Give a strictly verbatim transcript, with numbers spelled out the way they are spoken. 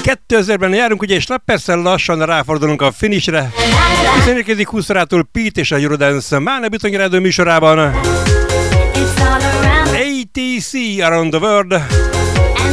kétezerben járunk, ugye, és na persze lassan ráfordulunk a finishre. Hiszen érkezik húsz órától Pete és a Eurodance Máne Bizonyradó műsorában. á té cé Around the World.